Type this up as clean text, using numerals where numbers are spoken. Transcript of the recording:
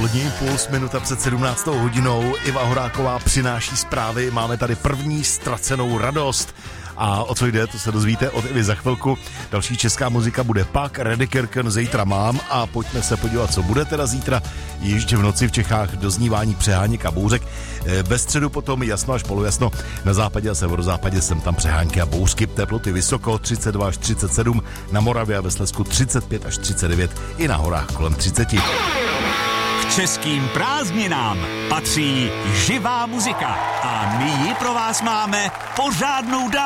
Polední impuls, minuta před 17. hodinou. Iva Horáková přináší zprávy. Máme tady první ztracenou radost. A o co jde, to se dozvíte od Ivy za chvilku. Další česká muzika bude pak. Redekirken zítra mám a pojďme se podívat, co bude teda zítra. Ještě v noci v Čechách doznívání přeháněk a bouřek. Ve středu potom jasno až polojasno. Na západě a severozápadě jsem tam přehánky a bouřky. Teploty vysoko 32 až 37. Na Moravě a ve Slezsku 35 až 39. I na horách kolem 30. K českým prázdninám patří živá muzika a my ji pro vás máme pořádnou dávku.